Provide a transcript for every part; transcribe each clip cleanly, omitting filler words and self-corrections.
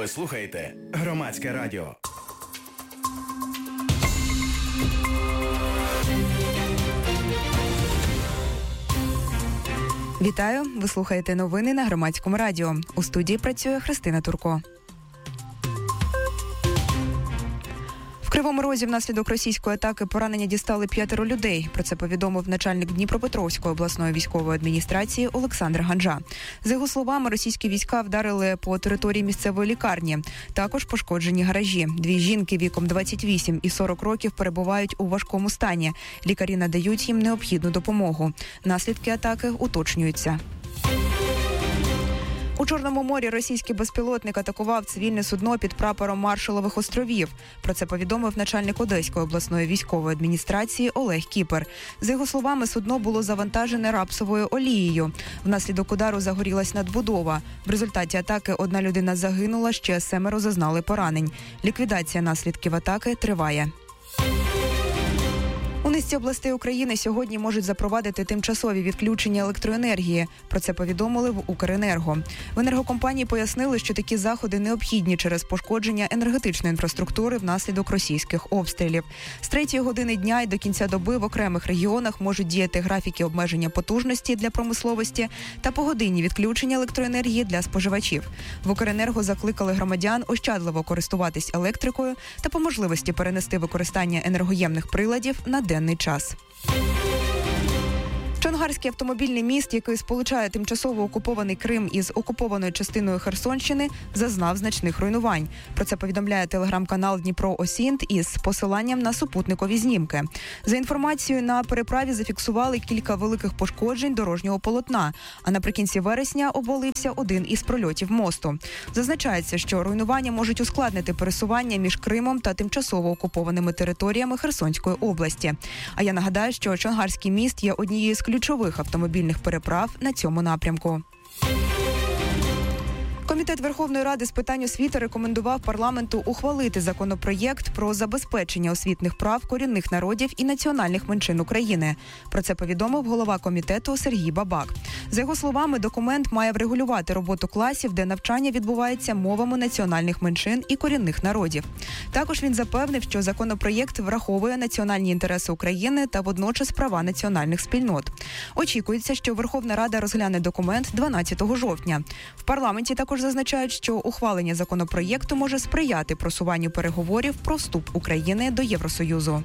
Ви слухаєте Громадське радіо. Вітаю! Ви слухаєте новини на Громадському радіо. У студії працює Христина Турко. В Кривому Розі внаслідок російської атаки поранення дістали 5 людей. Про це повідомив начальник Дніпропетровської обласної військової адміністрації Олександр Ганжа. За його словами, російські війська вдарили по території місцевої лікарні. Також пошкоджені гаражі. 2 жінки віком 28 і 40 років перебувають у важкому стані. Лікарі надають їм необхідну допомогу. Наслідки атаки уточнюються. У Чорному морі російський безпілотник атакував цивільне судно під прапором Маршалових островів. Про це повідомив начальник Одеської обласної військової адміністрації Олег Кіпер. За його словами, судно було завантажене рапсовою олією. Внаслідок удару загорілась надбудова. В результаті атаки 1 людина загинула, ще 7 зазнали поранень. Ліквідація наслідків атаки триває. У низці областей України сьогодні можуть запровадити тимчасові відключення електроенергії. Про це повідомили в Укренерго. В енергокомпанії пояснили, що такі заходи необхідні через пошкодження енергетичної інфраструктури внаслідок російських обстрілів. З 3 години дня і до кінця доби в окремих регіонах можуть діяти графіки обмеження потужності для промисловості та погодинні відключення електроенергії для споживачів. В Укренерго закликали громадян ощадливо користуватись електрикою та по можливості перенести використання енергоємних приладів на денний час. Чонгарський автомобільний міст, який сполучає тимчасово окупований Крим із окупованою частиною Херсонщини, зазнав значних руйнувань. Про це повідомляє телеграм-канал Дніпро Осінт із посиланням на супутникові знімки. За інформацією, на переправі зафіксували кілька великих пошкоджень дорожнього полотна, а наприкінці вересня обвалився один із прольотів мосту. Зазначається, що руйнування можуть ускладнити пересування між Кримом та тимчасово окупованими територіями Херсонської області. А я нагадаю, що Чонгарський міст є однією з ключових автомобільних переправ на цьому напрямку. Комітет Верховної Ради з питань освіти рекомендував парламенту ухвалити законопроєкт про забезпечення освітних прав корінних народів і національних меншин України. Про це повідомив голова комітету Сергій Бабак. За його словами, документ має врегулювати роботу класів, де навчання відбувається мовами національних меншин і корінних народів. Також він запевнив, що законопроєкт враховує національні інтереси України та водночас права національних спільнот. Очікується, що Верховна Рада розгляне документ 12 жовтня. В парламенті також зазначають, що ухвалення законопроєкту може сприяти просуванню переговорів про вступ України до Євросоюзу.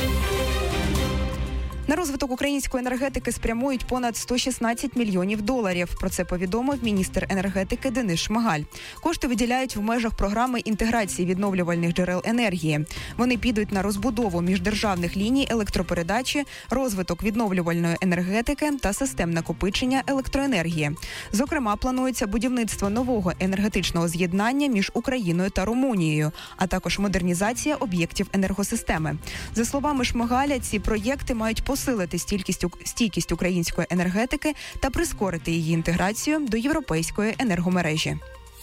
На розвиток української енергетики спрямують понад 116 мільйонів доларів. Про це повідомив міністр енергетики Денис Шмигаль. Кошти виділяють в межах програми інтеграції відновлювальних джерел енергії. Вони підуть на розбудову міждержавних ліній електропередачі, розвиток відновлювальної енергетики та систем накопичення електроенергії. Зокрема, планується будівництво нового енергетичного з'єднання між Україною та Румунією, а також модернізація об'єктів енергосистеми. За словами Шмигаля, ці проєкти мають посилити стійкість української енергетики та прискорити її інтеграцію до європейської енергомережі.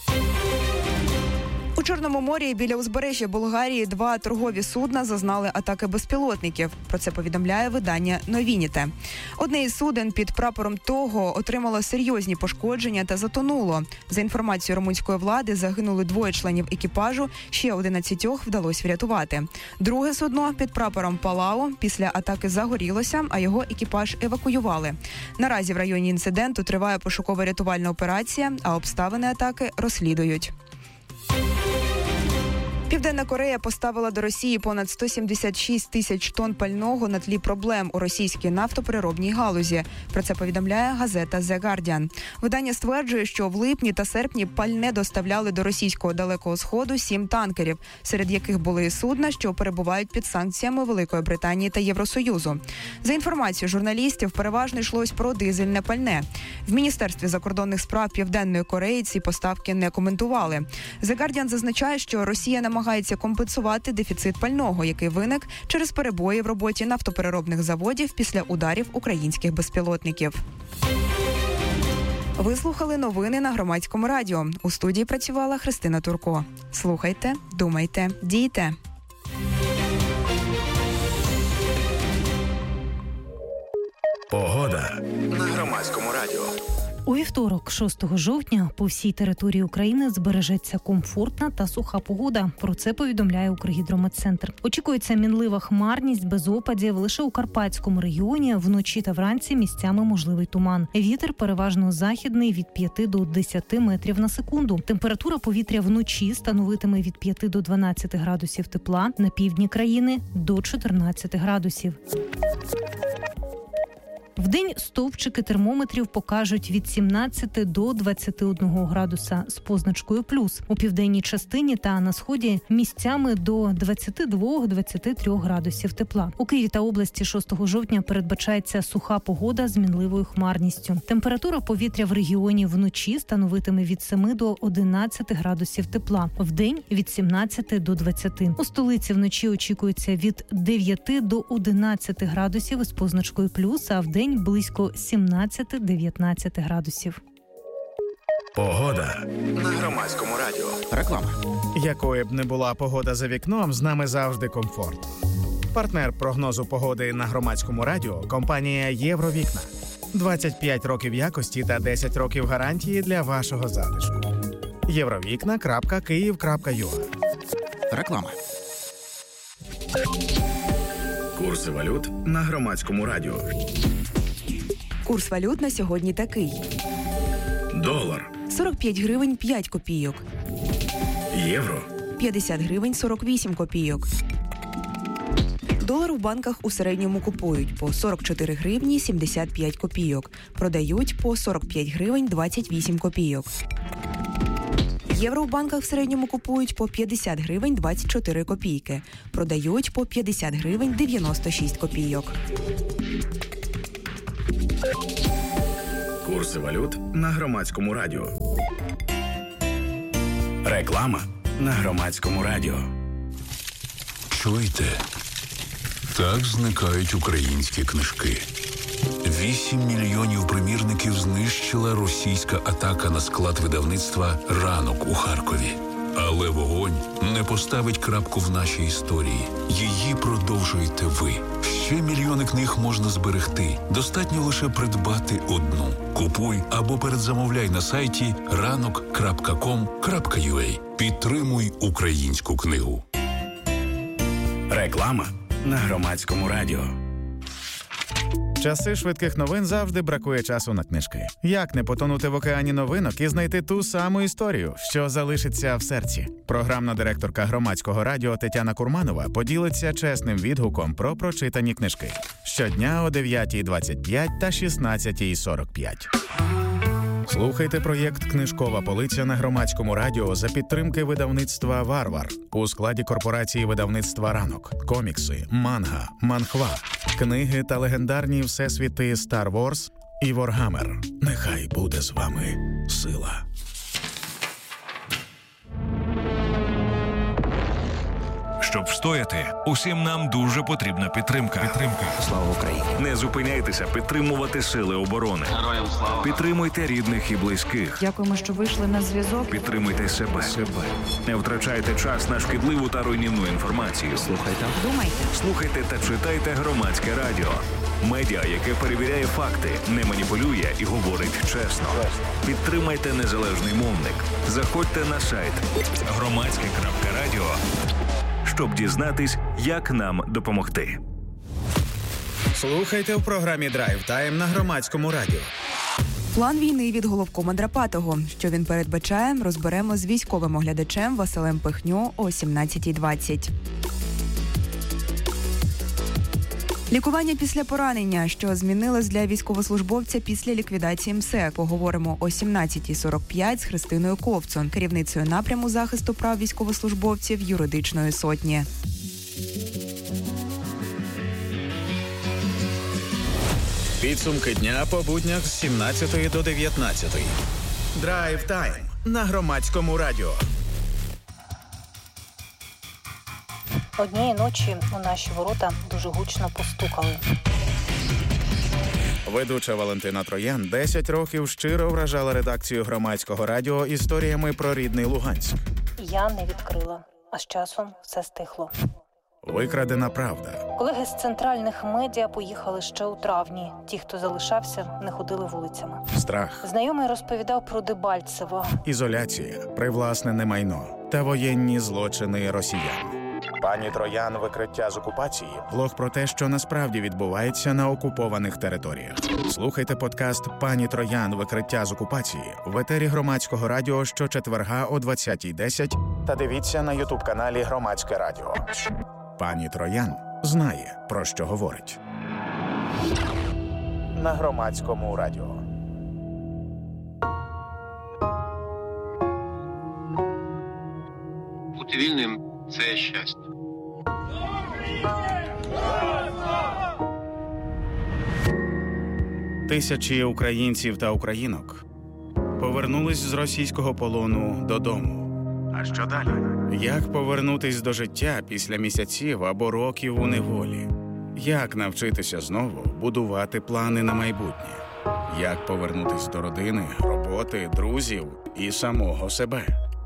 У Чорному морі біля узбережжя Болгарії 2 торгові судна зазнали атаки безпілотників. Про це повідомляє видання «Новініте». Одне із суден під прапором того отримало серйозні пошкодження та затонуло. За інформацією румунської влади, загинули 2 членів екіпажу, ще 11 вдалося врятувати. Друге судно під прапором Палау після атаки загорілося, а його екіпаж евакуювали. Наразі в районі інциденту триває пошуково-рятувальна операція, а обставини атаки розслідують. Південна Корея поставила до Росії понад 176 тисяч тонн пального на тлі проблем у російській нафтопереробній галузі. Про це повідомляє газета The Guardian. Видання стверджує, що в липні та серпні пальне доставляли до російського Далекого Сходу 7 танкерів, серед яких були і судна, що перебувають під санкціями Великої Британії та Євросоюзу. За інформацією журналістів, переважно йшлось про дизельне пальне. В Міністерстві закордонних справ Південної Кореї ці поставки не коментували. The Guardian зазначає, що Росія намагається компенсувати дефіцит пального, який виник через перебої в роботі нафтопереробних заводів після ударів українських безпілотників. Ви слухали новини на Громадському радіо. У студії працювала Христина Турко. Слухайте, думайте, дійте. Погода на Громадському радіо. У вівторок, 6 жовтня, по всій території України збережеться комфортна та суха погода. Про це повідомляє Укргідрометцентр. Очікується мінлива хмарність без опадів. Лише у Карпатському регіоні вночі та вранці місцями можливий туман. Вітер переважно західний від 5 до 10 метрів на секунду. Температура повітря вночі становитиме від 5 до 12 градусів тепла, на півдні країни – до 14 градусів. Вдень стовпчики термометрів покажуть від 17 до 21 градуса з позначкою плюс. У південній частині та на сході місцями до 22-23 градусів тепла. У Києві та області 6 жовтня передбачається суха погода з мінливою хмарністю. Температура повітря в регіоні вночі становитиме від 7 до 11 градусів тепла. Вдень від 17 до 20. У столиці вночі очікується від 9 до 11 градусів з позначкою плюс, а вдень близько 17-19 градусів. Погода на Громадському радіо. Реклама. Якою б не була погода за вікном, з нами завжди комфорт. Партнер прогнозу погоди на Громадському радіо – компанія «Євровікна». 25 років якості та 10 років гарантії для вашого затишку. Євровікна.Київ.ua. Реклама. Курси валют на Громадському радіо. Курс валют на сьогодні такий. Долар. 45 гривень 5 копійок. Євро. 50 гривень 48 копійок. Долар у банках у середньому купують по 44 гривні 75 копійок. Продають по 45 гривень 28 копійок. Євро в банках в середньому купують по 50 гривень 24 копійки. Продають по 50 гривень 96 копійок. Курси валют на Громадському радіо. Реклама на Громадському радіо. Чуєте? Так зникають українські книжки. 8 мільйонів примірників знищила російська атака на склад видавництва «Ранок» у Харкові. Але вогонь не поставить крапку в нашій історії. Її продовжуєте ви. Ще мільйони книг можна зберегти. Достатньо лише придбати одну. Купуй або передзамовляй на сайті ranok.com.ua. Підтримуй українську книгу. Реклама на Громадському радіо. В часи швидких новин завжди бракує часу на книжки. Як не потонути в океані новинок і знайти ту саму історію, що залишиться в серці? Програмна директорка Громадського радіо Тетяна Курманова поділиться чесним відгуком про прочитані книжки. Щодня о 9:25 та 16:45. Слухайте проєкт «Книжкова полиця» на Громадському радіо за підтримки видавництва «Варвар» у складі корпорації видавництва «Ранок». Комікси, манга, манхва, книги та легендарні всесвіти «Стар Ворс» і «Воргаммер». Нехай буде з вами сила. Щоб встояти, усім нам дуже потрібна підтримка. Слава Україні. Не зупиняйтеся підтримувати сили оборони. Героям слава. Підтримуйте рідних і близьких. Дякуємо, що вийшли на зв'язок. Підтримуйте себе. Не втрачайте час на шкідливу та руйнівну інформацію. Слухайте. Думайте. Слухайте та читайте Громадське радіо. Медіа, яке перевіряє факти, не маніпулює і говорить чесно. Підтримайте незалежний мовник. Заходьте на сайт громадське.радіо, щоб дізнатись, як нам допомогти. Слухайте в програмі «Драйв Тайм» на Громадському радіо. План війни від головкома Драпатого. Що він передбачає, розберемо з військовим оглядачем Василем Пихньо о 17:20. Лікування після поранення, що змінилось для військовослужбовця після ліквідації МСЕК. Поговоримо о 17:45 з Христиною Ковцун, керівницею напряму захисту прав військовослужбовців юридичної сотні. Підсумки дня по буднях з 17 до 19. Драйв Тайм на Громадському радіо. Однієї ночі у наші ворота дуже гучно постукали. Ведуча Валентина Троян 10 років щиро вражала редакцію Громадського радіо історіями про рідний Луганськ. Я не відкрила, а з часом все стихло. Викрадена правда. Колеги з центральних медіа поїхали ще у травні. Ті, хто залишався, не ходили вулицями. Страх. Знайомий розповідав про Дебальцево. Ізоляція, привласнене майно та воєнні злочини росіян. Пані Троян. Викриття з окупації. Влог про те, що насправді відбувається на окупованих територіях. Слухайте подкаст «Пані Троян. Викриття з окупації» в етері Громадського радіо щочетверга о 20:10 та дивіться на ютуб-каналі Громадське радіо. Пані Троян знає, про що говорить. На Громадському радіо. Бути вільним – це щастя. Тисячі українців та українок повернулись з російського полону додому. А що далі? Як повернутись до життя після місяців або років у неволі? Як навчитися знову будувати плани на майбутнє? Як повернутись до родини, роботи, друзів і самого себе?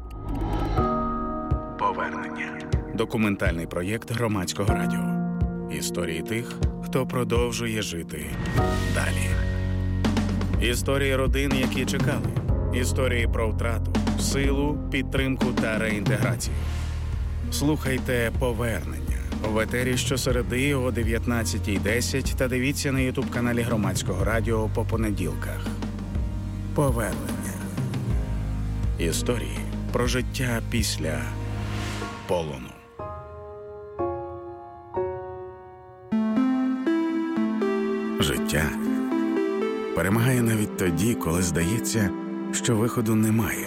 Повернення. Документальний проєкт Громадського радіо. Історії тих, хто продовжує жити далі. Історії родин, які чекали. Історії про втрату, силу, підтримку та реінтеграцію. Слухайте «Повернення» в етері щосереди о 19:10 та дивіться на ютуб-каналі Громадського радіо по понеділках. Повернення. Історії про життя після полону. Життя перемагає навіть тоді, коли здається, що виходу немає.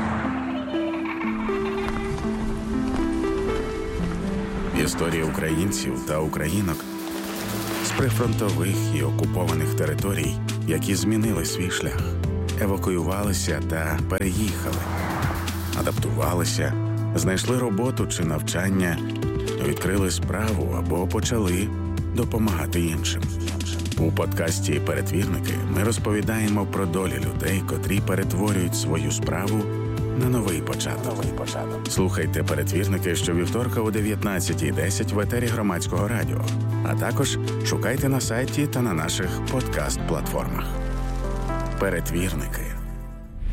Історії українців та українок з прифронтових і окупованих територій, які змінили свій шлях, евакуювалися та переїхали, адаптувалися, знайшли роботу чи навчання, відкрили справу або почали допомагати іншим. У подкасті «Перетвірники» ми розповідаємо про долі людей, котрі перетворюють свою справу на новий початок. Слухайте «Перетвірники» щовівторка о 19:10 в етері Громадського радіо, а також шукайте на сайті та на наших подкаст-платформах. «Перетвірники»